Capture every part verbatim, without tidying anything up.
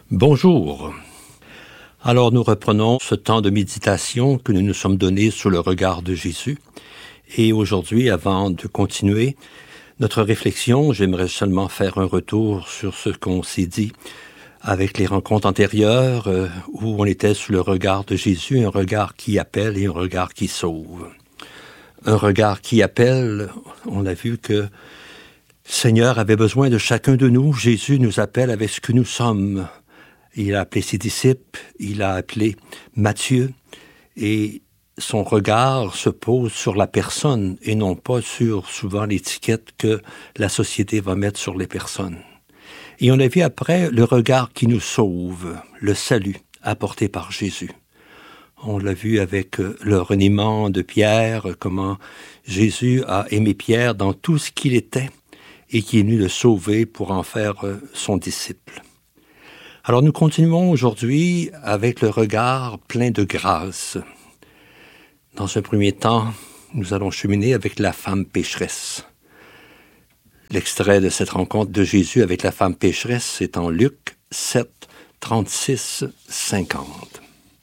Bonjour. Alors nous reprenons ce temps de méditation que nous nous sommes donné sous le regard de Jésus. Et aujourd'hui, avant de continuer notre réflexion, j'aimerais seulement faire un retour sur ce qu'on s'est dit avec les rencontres antérieures euh, où on était sous le regard de Jésus, un regard qui appelle et un regard qui sauve. Un regard qui appelle, on a vu que le Seigneur avait besoin de chacun de nous. Jésus nous appelle avec ce que nous sommes. Il a appelé ses disciples, il a appelé Matthieu, et son regard se pose sur la personne et non pas sur souvent l'étiquette que la société va mettre sur les personnes. Et on a vu après le regard qui nous sauve, le salut apporté par Jésus. On l'a vu avec le reniement de Pierre, comment Jésus a aimé Pierre dans tout ce qu'il était et qui est venu le sauver pour en faire son disciple. Alors nous continuons aujourd'hui avec le regard plein de grâce. Dans un premier temps, nous allons cheminer avec la femme pécheresse. L'extrait de cette rencontre de Jésus avec la femme pécheresse est en Luc sept, trente-six, cinquante.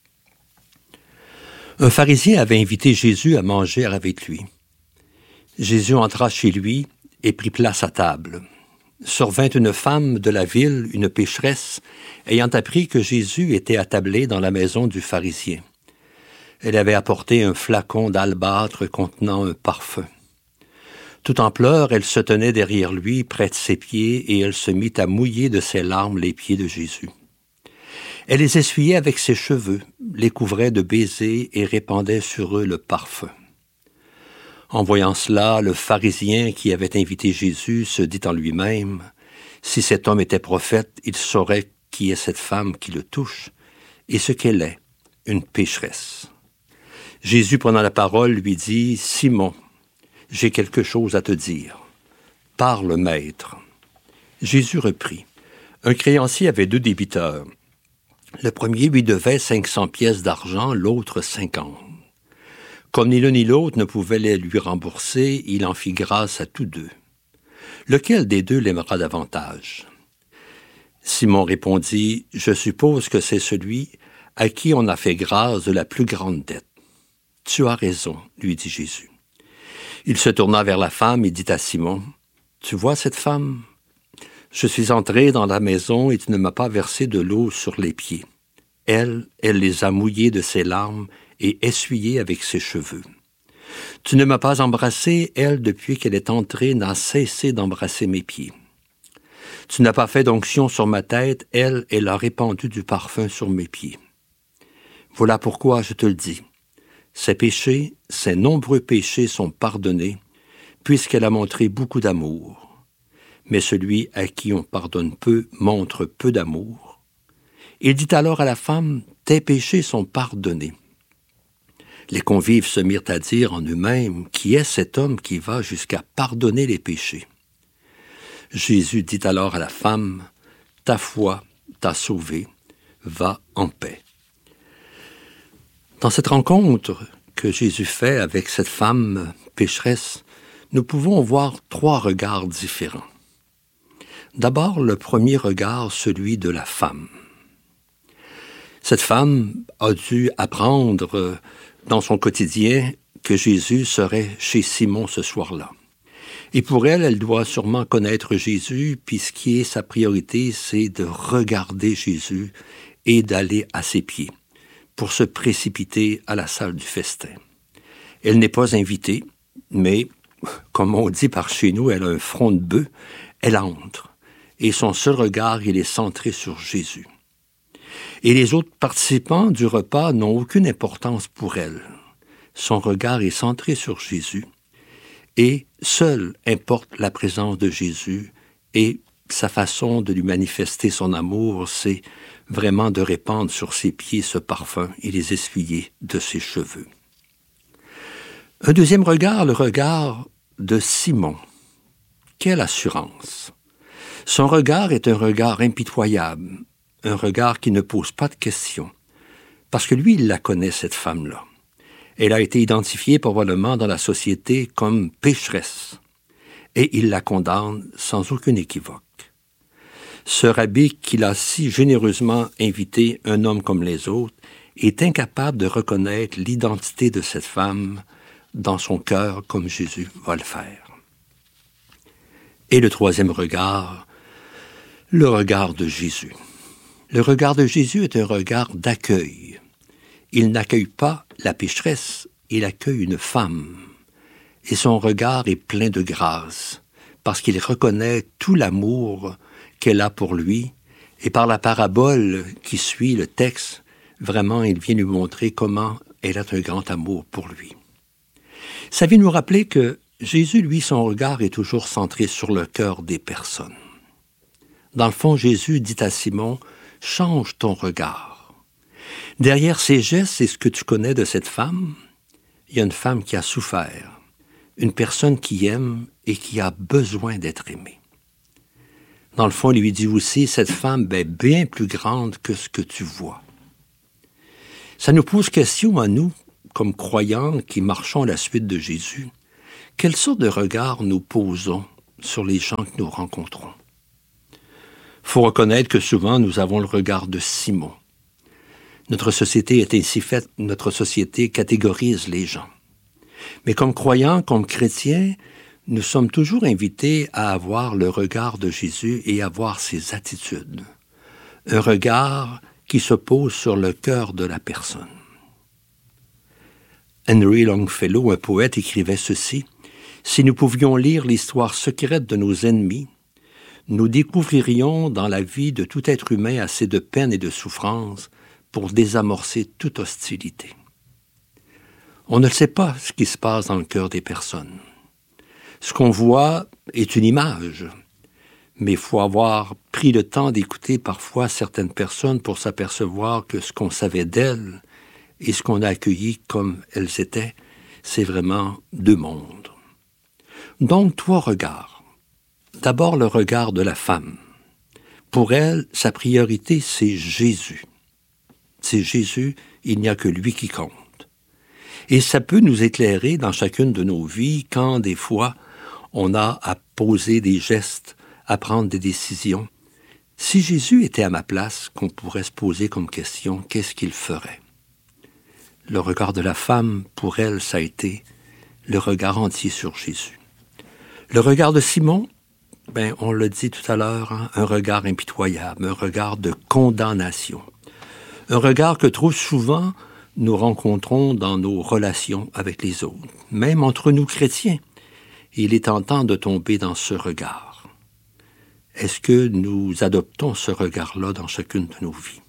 Un pharisien avait invité Jésus à manger avec lui. Jésus entra chez lui et prit place à table. Survint une femme de la ville, une pécheresse, ayant appris que Jésus était attablé dans la maison du pharisien. Elle avait apporté un flacon d'albâtre contenant un parfum. Tout en pleurs, elle se tenait derrière lui, près de ses pieds, et elle se mit à mouiller de ses larmes les pieds de Jésus. Elle les essuyait avec ses cheveux, les couvrait de baisers et répandait sur eux le parfum. En voyant cela, le pharisien qui avait invité Jésus se dit en lui-même, « Si cet homme était prophète, il saurait qui est cette femme qui le touche et ce qu'elle est, une pécheresse. » Jésus, prenant la parole, lui dit, « Simon, j'ai quelque chose à te dire. Parle, maître. » Jésus reprit, « Un créancier avait deux débiteurs. Le premier lui devait cinq cents pièces d'argent, l'autre cinquante. Comme ni l'un ni l'autre ne pouvait les lui rembourser, il en fit grâce à tous deux. Lequel des deux l'aimera davantage? Simon répondit, « Je suppose que c'est celui à qui on a fait grâce de la plus grande dette. » « Tu as raison, lui dit Jésus. Il se tourna vers la femme et dit à Simon, « Tu vois cette femme? Je suis entré dans la maison et tu ne m'as pas versé de l'eau sur les pieds. Elle, elle les a mouillés de ses larmes et essuyés avec ses cheveux. Tu ne m'as pas embrassé, elle, depuis qu'elle est entrée, n'a cessé d'embrasser mes pieds. Tu n'as pas fait d'onction sur ma tête, elle, elle a répandu du parfum sur mes pieds. Voilà pourquoi je te le dis. Ses péchés, ses nombreux péchés sont pardonnés, puisqu'elle a montré beaucoup d'amour. Mais celui à qui on pardonne peu montre peu d'amour. Il dit alors à la femme, « Tes péchés sont pardonnés. » Les convives se mirent à dire en eux-mêmes, « Qui est cet homme qui va jusqu'à pardonner les péchés? » Jésus dit alors à la femme, « Ta foi t'a sauvée, va en paix. » Dans cette rencontre que Jésus fait avec cette femme pécheresse, nous pouvons voir trois regards différents. D'abord, le premier regard, celui de la femme. Cette femme a dû apprendre dans son quotidien que Jésus serait chez Simon ce soir-là. Et pour elle, elle doit sûrement connaître Jésus, puis ce qui est sa priorité, c'est de regarder Jésus et d'aller à ses pieds pour se précipiter à la salle du festin. Elle n'est pas invitée, mais, comme on dit par chez nous, elle a un front de bœuf, elle entre, et son seul regard, il est centré sur Jésus. Et les autres participants du repas n'ont aucune importance pour elle. Son regard est centré sur Jésus, et seule importe la présence de Jésus, et sa façon de lui manifester son amour, c'est vraiment de répandre sur ses pieds ce parfum et les essuyer de ses cheveux. Un deuxième regard, le regard de Simon. Quelle assurance! Son regard est un regard impitoyable, un regard qui ne pose pas de questions, parce que lui, il la connaît, cette femme-là. Elle a été identifiée probablement dans la société comme pécheresse, et il la condamne sans aucun équivoque. Ce rabbi qui l'a si généreusement invité, un homme comme les autres, est incapable de reconnaître l'identité de cette femme dans son cœur comme Jésus va le faire. Et le troisième regard, le regard de Jésus. Le regard de Jésus est un regard d'accueil. Il n'accueille pas la pécheresse, il accueille une femme. Et son regard est plein de grâce, parce qu'il reconnaît tout l'amour qu'elle a pour lui, et par la parabole qui suit le texte, vraiment, il vient lui montrer comment elle a un grand amour pour lui. Ça vient nous rappeler que Jésus, lui, son regard est toujours centré sur le cœur des personnes. Dans le fond, Jésus dit à Simon, « Change ton regard. » Derrière ces gestes, c'est ce que tu connais de cette femme, il y a une femme qui a souffert, une personne qui aime et qui a besoin d'être aimée. Dans le fond, il lui dit aussi, cette femme est bien plus grande que ce que tu vois. Ça nous pose question à nous, comme croyants qui marchons à la suite de Jésus. Quelle sorte de regard nous posons sur les gens que nous rencontrons? Il faut reconnaître que souvent, nous avons le regard de Simon. Notre société est ainsi faite, notre société catégorise les gens. Mais comme croyants, comme chrétiens, nous sommes toujours invités à avoir le regard de Jésus et à voir ses attitudes. Un regard qui se pose sur le cœur de la personne. Henry Longfellow, un poète, écrivait ceci, « Si nous pouvions lire l'histoire secrète de nos ennemis, nous découvririons dans la vie de tout être humain assez de peine et de souffrance pour désamorcer toute hostilité. » On ne sait pas ce qui se passe dans le cœur des personnes. Ce qu'on voit est une image, mais il faut avoir pris le temps d'écouter parfois certaines personnes pour s'apercevoir que ce qu'on savait d'elles et ce qu'on a accueilli comme elles étaient, c'est vraiment deux mondes. Donc, trois regards. D'abord, le regard de la femme. Pour elle, sa priorité, c'est Jésus. C'est Jésus, il n'y a que lui qui compte. Et ça peut nous éclairer dans chacune de nos vies quand, des fois, on a à poser des gestes, à prendre des décisions. Si Jésus était à ma place, qu'on pourrait se poser comme question, qu'est-ce qu'il ferait? Le regard de la femme, pour elle, ça a été le regard entier sur Jésus. Le regard de Simon, ben, on l'a dit tout à l'heure, hein, un regard impitoyable, un regard de condamnation. Un regard que trop souvent nous rencontrons dans nos relations avec les autres, même entre nous chrétiens. Il est tentant de tomber dans ce regard. Est-ce que nous adoptons ce regard-là dans chacune de nos vies?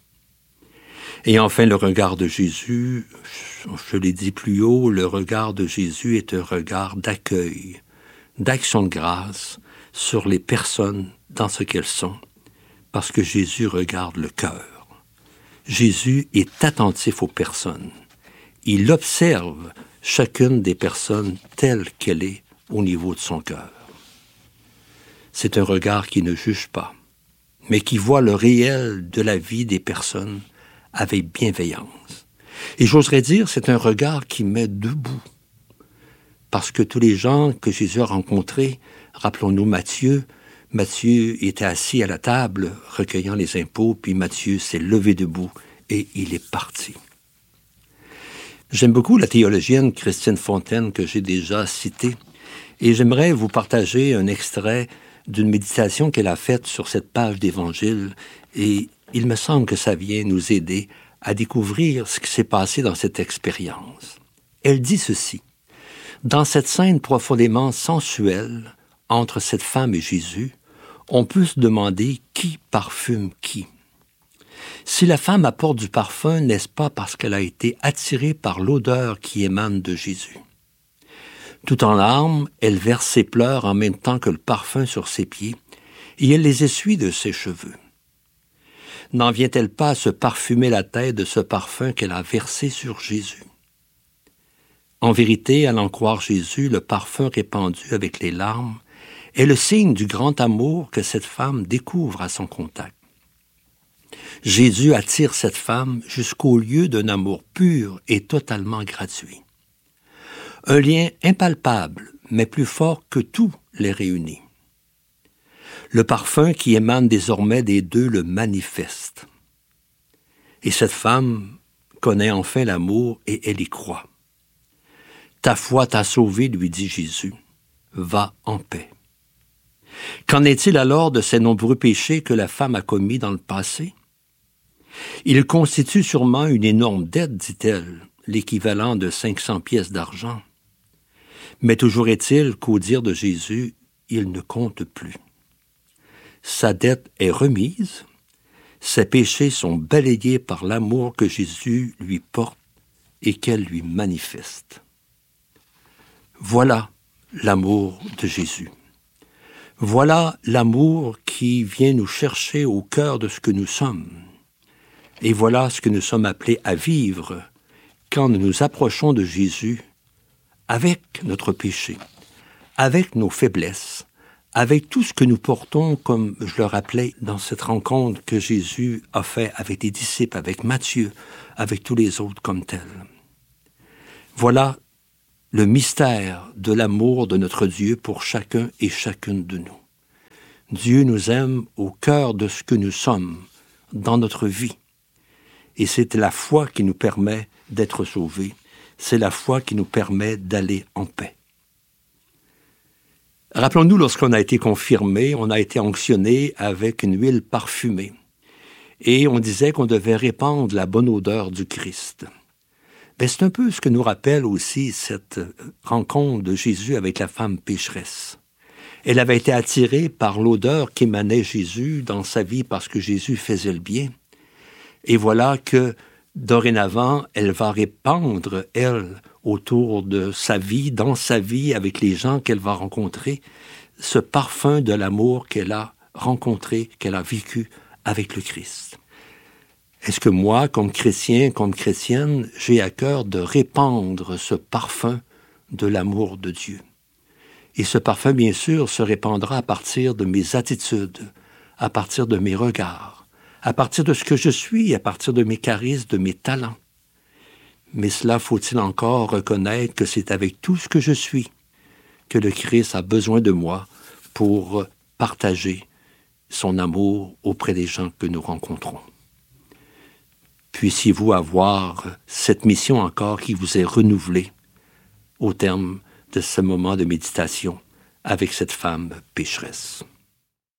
Et enfin, le regard de Jésus, je l'ai dit plus haut, le regard de Jésus est un regard d'accueil, d'action de grâce sur les personnes dans ce qu'elles sont, parce que Jésus regarde le cœur. Jésus est attentif aux personnes. Il observe chacune des personnes telle qu'elle est au niveau de son cœur. C'est un regard qui ne juge pas, mais qui voit le réel de la vie des personnes avec bienveillance. Et j'oserais dire, c'est un regard qui met debout. Parce que tous les gens que Jésus a rencontrés, rappelons-nous Matthieu, Matthieu était assis à la table, recueillant les impôts, puis Matthieu s'est levé debout et il est parti. J'aime beaucoup la théologienne Christine Fontaine que j'ai déjà citée, et j'aimerais vous partager un extrait d'une méditation qu'elle a faite sur cette page d'Évangile, et il me semble que ça vient nous aider à découvrir ce qui s'est passé dans cette expérience. Elle dit ceci, « Dans cette scène profondément sensuelle entre cette femme et Jésus, on peut se demander qui parfume qui. Si la femme apporte du parfum, n'est-ce pas parce qu'elle a été attirée par l'odeur qui émane de Jésus? Tout en larmes, elle verse ses pleurs en même temps que le parfum sur ses pieds, et elle les essuie de ses cheveux. N'en vient-elle pas à se parfumer la tête de ce parfum qu'elle a versé sur Jésus? En vérité, à l'en croire Jésus, le parfum répandu avec les larmes est le signe du grand amour que cette femme découvre à son contact. Jésus attire cette femme jusqu'au lieu d'un amour pur et totalement gratuit. Un lien impalpable, mais plus fort que tout les réunit. Le parfum qui émane désormais des deux le manifeste. Et cette femme connaît enfin l'amour et elle y croit. « Ta foi t'a sauvé, lui dit Jésus. Va en paix. » Qu'en est-il alors de ces nombreux péchés que la femme a commis dans le passé? Il constitue sûrement une énorme dette, dit-elle, l'équivalent de cinq cents pièces d'argent. Mais toujours est-il qu'au dire de Jésus, il ne compte plus. Sa dette est remise, ses péchés sont balayés par l'amour que Jésus lui porte et qu'elle lui manifeste. Voilà l'amour de Jésus. Voilà l'amour qui vient nous chercher au cœur de ce que nous sommes. Et voilà ce que nous sommes appelés à vivre quand nous nous approchons de Jésus avec notre péché, avec nos faiblesses, avec tout ce que nous portons, comme je le rappelais dans cette rencontre que Jésus a fait avec les disciples, avec Matthieu, avec tous les autres comme tels. Voilà le mystère de l'amour de notre Dieu pour chacun et chacune de nous. Dieu nous aime au cœur de ce que nous sommes, dans notre vie. Et c'est la foi qui nous permet d'être sauvés. C'est la foi qui nous permet d'aller en paix. Rappelons-nous, lorsqu'on a été confirmé, on a été onctionné avec une huile parfumée. Et on disait qu'on devait répandre la bonne odeur du Christ. Ben, c'est un peu ce que nous rappelle aussi cette rencontre de Jésus avec la femme pécheresse. Elle avait été attirée par l'odeur qu'émanait Jésus dans sa vie parce que Jésus faisait le bien. Et voilà que, dorénavant, elle va répandre, elle, autour de sa vie, dans sa vie, avec les gens qu'elle va rencontrer, ce parfum de l'amour qu'elle a rencontré, qu'elle a vécu avec le Christ. Est-ce que moi, comme chrétien, comme chrétienne, j'ai à cœur de répandre ce parfum de l'amour de Dieu? Et ce parfum, bien sûr, se répandra à partir de mes attitudes, à partir de mes regards, à partir de ce que je suis, à partir de mes charismes, de mes talents. Mais cela, faut-il encore reconnaître que c'est avec tout ce que je suis que le Christ a besoin de moi pour partager son amour auprès des gens que nous rencontrons. Puissiez-vous avoir cette mission encore qui vous est renouvelée au terme de ce moment de méditation avec cette femme pécheresse.